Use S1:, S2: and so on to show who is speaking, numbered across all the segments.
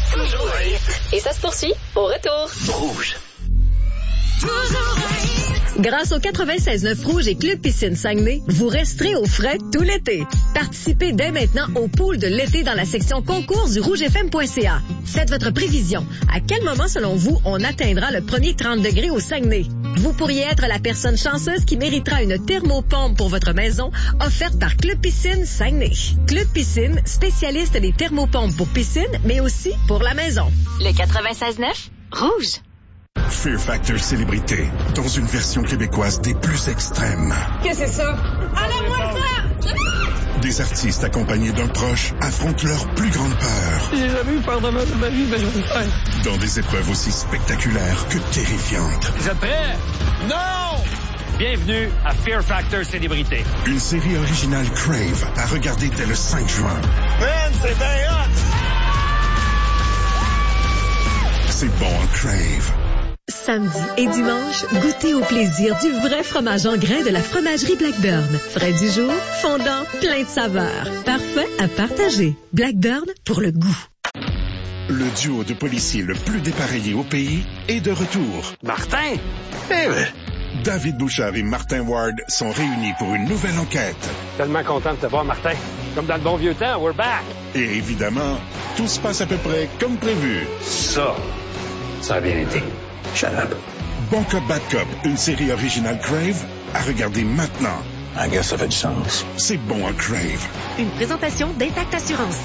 S1: Toujours un hit. Et ça se poursuit au retour.
S2: Rouge.
S3: Grâce au 96.9 Rouge et Club Piscine Saguenay, vous resterez au frais tout l'été. Participez dès maintenant au pool de l'été dans la section concours du rougefm.ca. Faites votre prévision. À quel moment, selon vous, on atteindra le premier 30 degrés au Saguenay? Vous pourriez être la personne chanceuse qui méritera une thermopompe pour votre maison, offerte par Club Piscine Saguenay. Club Piscine, spécialiste des thermopompes pour piscine, mais aussi pour la maison.
S1: Le 96.9 Rouge.
S4: Fear Factor Célébrité, dans une version québécoise des plus extrêmes.
S5: Qu'est-ce que c'est ça? Enlève-moi ça!
S4: Des artistes accompagnés d'un proche affrontent leur plus grande peur.
S5: J'ai jamais eu peur de ma vie, mais je vais le faire.
S4: Dans des épreuves aussi spectaculaires que terrifiantes.
S6: Vous êtes prêts? Non! Bienvenue à Fear Factor Célébrité.
S4: Une série originale Crave à regarder dès le 5 juin.
S6: Man, c'est bien hot!
S4: C'est bon, hein, Crave.
S3: Samedi et dimanche, goûtez au plaisir du vrai fromage en grains de la fromagerie Blackburn. Frais du jour, fondant, plein de saveurs. Parfait à partager. Blackburn pour le goût.
S4: Le duo de policiers le plus dépareillé au pays est de retour.
S6: Martin?
S4: Eh ouais. David Bouchard et Martin Ward sont réunis pour une nouvelle enquête.
S6: Tellement content de te voir, Martin. Comme dans le bon vieux temps, we're back.
S4: Et évidemment, tout se passe à peu près comme prévu.
S2: Ça a bien été. Shut up.
S4: Bon Cop, Bad Cop, une série originale Crave à regarder maintenant.
S2: I guess ça fait du sens.
S4: C'est bon, hein, Crave.
S3: Une présentation d'Intact Assurance.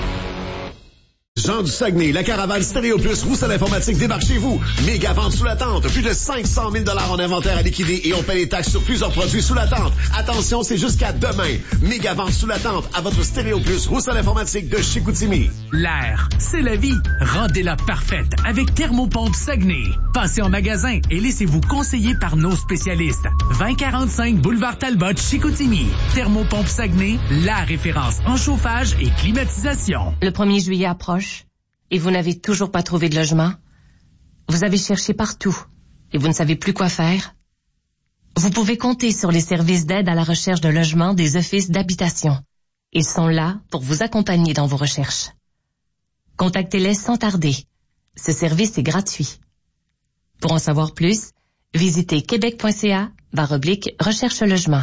S7: Jean du Saguenay, la caravane Stéréo Plus Roussel Informatique débarque chez vous. Méga vente sous la tente. Plus de 500 000 $ en inventaire à liquider et on paie les taxes sur plusieurs produits sous la tente. Attention, c'est jusqu'à demain. Méga vente sous la tente à votre Stéréo Plus Roussel Informatique de Chicoutimi.
S8: L'air, c'est la vie. Rendez-la parfaite avec Thermopompe Saguenay. Passez en magasin et laissez-vous conseiller par nos spécialistes. 2045 Boulevard Talbot, Chicoutimi. Thermopompe Saguenay, la référence en chauffage et climatisation.
S9: Le 1er juillet approche. Et vous n'avez toujours pas trouvé de logement? Vous avez cherché partout et vous ne savez plus quoi faire? Vous pouvez compter sur les services d'aide à la recherche de logement des offices d'habitation. Ils sont là pour vous accompagner dans vos recherches. Contactez-les sans tarder. Ce service est gratuit. Pour en savoir plus, visitez québec.ca/recherche logement.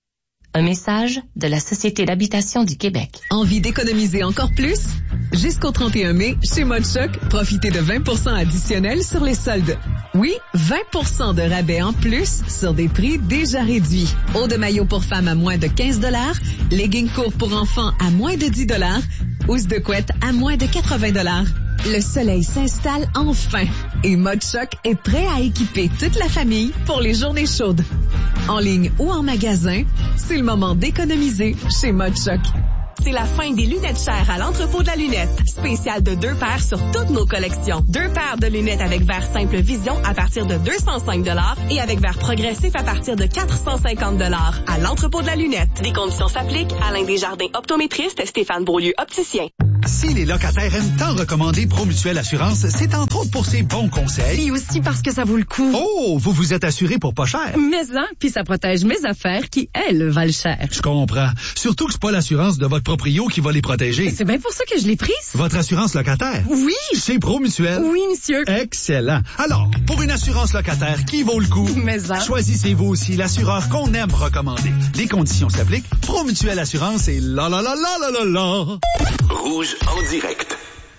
S9: Un message de la Société d'habitation du Québec.
S3: Envie d'économiser encore plus? Jusqu'au 31 mai, chez Mode Choc, profitez de 20% additionnels sur les soldes. Oui, 20% de rabais en plus sur des prix déjà réduits. Eau de maillot pour femmes à moins de 15 $, leggings courts pour enfants à moins de 10 $, housse de couette à moins de 80 $. Le soleil s'installe enfin et Mode Choc est prêt à équiper toute la famille pour les journées chaudes. En ligne ou en magasin, c'est le moment d'économiser chez Mode Choc.
S10: C'est la fin des lunettes chères à l'entrepôt de la lunette. Spécial de 2 paires sur toutes nos collections. 2 paires de lunettes avec verre simple vision à partir de 205 $ et avec verre progressif à partir de 450 $ à l'entrepôt de la lunette. Des conditions s'appliquent. Alain Desjardins, optométriste, Stéphane Beaulieu, opticien.
S11: Si les locataires aiment tant recommander Promutuelle Assurance, c'est entre autres pour ses bons conseils.
S12: Et aussi parce que ça vaut le coup.
S11: Oh, vous vous êtes assuré pour pas cher.
S12: Mais ça, puis ça protège mes affaires qui, elles, valent cher.
S11: Je comprends. Surtout que c'est pas l'assurance de votre proprio qui va les protéger.
S12: C'est bien pour ça que je l'ai prise.
S11: Votre assurance locataire?
S12: Oui.
S11: Chez Promutuelle?
S12: Oui, monsieur.
S11: Excellent. Alors, pour une assurance locataire qui vaut le coup, choisissez-vous aussi l'assureur qu'on aime recommander. Les conditions s'appliquent. Promutuelle Assurance et la la la la la la la.
S2: Rouge en direct.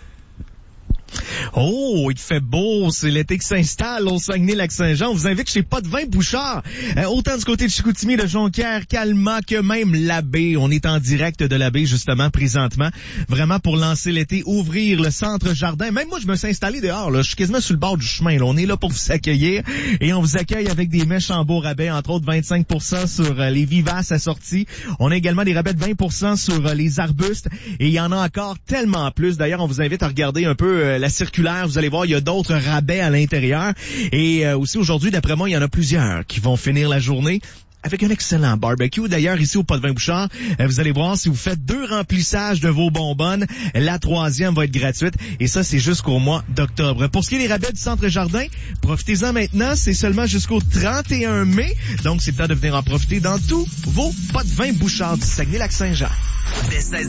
S13: Oh, il fait beau, c'est l'été qui s'installe au Saguenay-Lac-Saint-Jean. On vous invite chez Pas de Vin Bouchard. Autant du côté de Chicoutimi, de Jonquière, Calma, que même la baie. On est en direct de la baie, justement, présentement. Vraiment pour lancer l'été, ouvrir le centre jardin. Même moi, je me suis installé dehors, là. Je suis quasiment sur le bord du chemin, là. On est là pour vous accueillir. Et on vous accueille avec des mèches en beau rabais, entre autres 25% sur les vivaces assorties. On a également des rabais de 20% sur les arbustes. Et il y en a encore tellement plus. D'ailleurs, on vous invite à regarder un peu la circulaire. Vous allez voir, il y a d'autres rabais à l'intérieur. Et aussi aujourd'hui, d'après moi, il y en a plusieurs qui vont finir la journée avec un excellent barbecue. D'ailleurs, ici au Pas de Vin Bouchard, vous allez voir, si vous faites 2 remplissages de vos bonbonnes, la 3e va être gratuite. Et ça, c'est jusqu'au mois d'octobre. Pour ce qui est des rabais du Centre Jardin, profitez-en maintenant. C'est seulement jusqu'au 31 mai. Donc, c'est le temps de venir en profiter dans tous vos Pas de Vin Bouchard du Saguenay-Lac-Saint-Jean.
S2: Dès 16h.